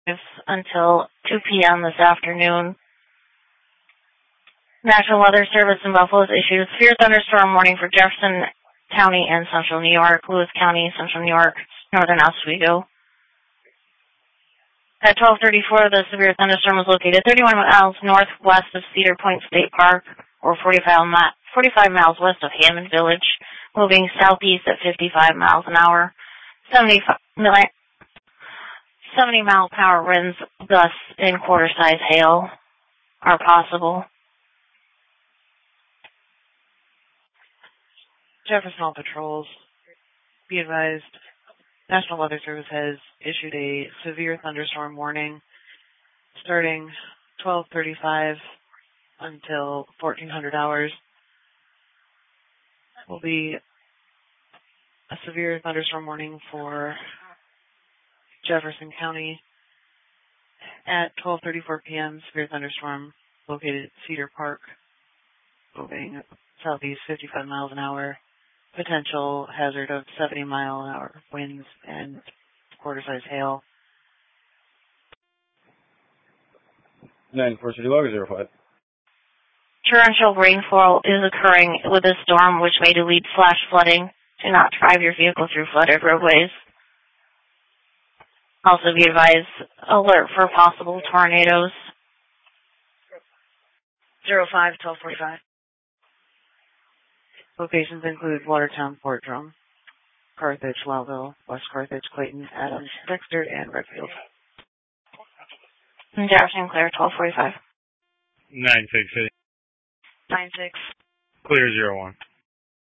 until 2 p.m. this afternoon. National Weather Service in Buffalo has issued a severe thunderstorm warning for Jefferson County and Central New York, Lewis County, Central New York, Northern Oswego. At 12:34, the severe thunderstorm was located 31 miles northwest of Cedar Point State Park, or 45 miles west of Hammond Village, moving southeast at 55 miles an hour. 70-mile-per-hour winds, gusts, and quarter-size hail are possible. Jefferson All Patrols, be advised, National Weather Service has issued a severe thunderstorm warning starting 12:35 until 1400 hours. Will be a severe thunderstorm warning for Jefferson County at 12:34 p.m. Severe thunderstorm located at Cedar Park, moving southeast 55 miles an hour. Potential hazard of 70-mile-an-hour winds and quarter-size hail. 9-4 City Log 05. Torrential rainfall is occurring with this storm, which may lead to flash flooding. Do not drive your vehicle through flooded roadways. Also be advised, alert for possible tornadoes. 05-1245. Locations include Watertown, Fort Drum, Carthage, Lowville, West Carthage, Clayton, Adams, Dexter, and Redfield. Jefferson Clear, 1245. 9-6 City. 9-6. Clear 01.